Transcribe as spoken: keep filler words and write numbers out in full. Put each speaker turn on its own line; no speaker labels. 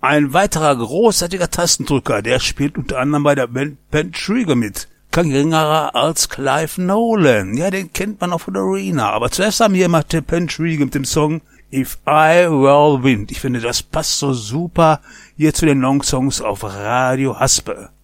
Ein weiterer großartiger Tastendrücker, der spielt unter anderem bei der Band Pentrigger mit. Kein geringerer als Clive Nolan. Ja, den kennt man auch von Arena. Aber zuerst haben wir hier mal Pentrigger mit dem Song If I Were Wind. Ich finde, das passt so super hier zu den Long Songs auf Radio Haspe.